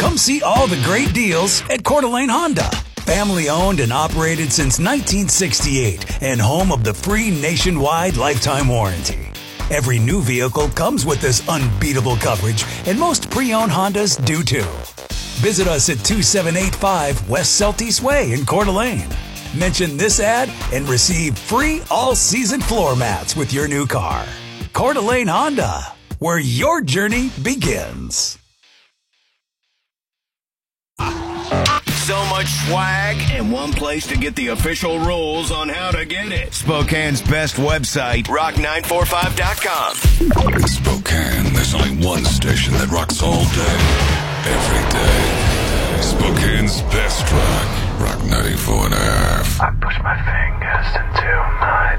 Come see all the great deals at Coeur d'Alene Honda. Family owned and operated since 1968 and home of the free nationwide lifetime warranty. Every new vehicle comes with this unbeatable coverage, and most pre-owned Hondas do too. Visit us at 2785 West Celtice Way in Coeur d'Alene. Mention this ad and receive free all-season floor mats with your new car. Coeur d'Alene Honda, where your journey begins. So much swag and one place to get the official rules on how to get it. Spokane's best website, rock945.com. In Spokane, there's only one station that rocks all day, every day. Spokane's best rock, Rock 94.5. I push my fingers into my